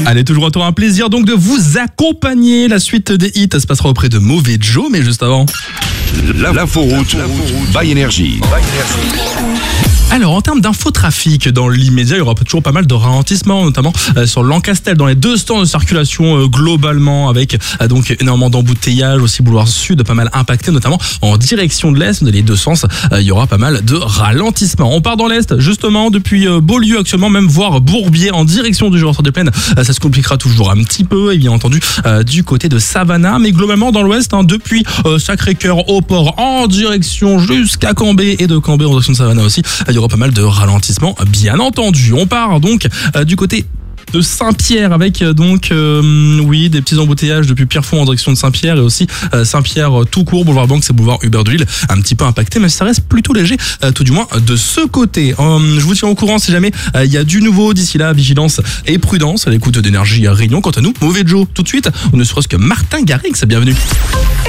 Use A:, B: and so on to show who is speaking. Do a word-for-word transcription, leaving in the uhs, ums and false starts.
A: Allez, toujours un tour, un plaisir donc de vous accompagner. La suite des hits, ça se passera auprès de Mauvais Joe, mais juste avant.
B: L'inforoute by Énergie.
A: Alors, en termes d'infotrafic, dans l'immédiat, il y aura toujours pas mal de ralentissements, notamment euh, sur Lancaster, dans les deux stands de circulation euh, globalement, avec euh, donc énormément d'embouteillages, aussi boulevard sud, pas mal impacté, notamment en direction de l'est, dans les deux sens, euh, il y aura pas mal de ralentissements. On part dans l'est, justement, depuis euh, Beaulieu actuellement, même voire Bourbier en direction du Jura des Plaines, euh, ça se compliquera toujours un petit peu, et bien entendu euh, du côté de Savannah, mais globalement dans l'ouest, hein, depuis euh, Sacré-Cœur au port en direction jusqu'à Cambé, et de Cambé en direction de Savannah aussi, il y aura pas mal de ralentissements, bien entendu. On part donc euh, du côté de Saint-Pierre avec euh, donc euh, oui des petits embouteillages depuis Pierrefonds en direction de Saint-Pierre, et aussi euh, Saint-Pierre euh, tout court, boulevard Banque, c'est boulevard Hubert de Lille, un petit peu impacté, mais ça reste plutôt léger, euh, tout du moins de ce côté. Euh, je vous tiens au courant si jamais il euh, y a du nouveau. D'ici là, vigilance et prudence à l'écoute d'Énergie à Réunion. Quant à nous, Mauvais Joe tout de suite, ou ne serait-ce que Martin Garrix, bienvenue.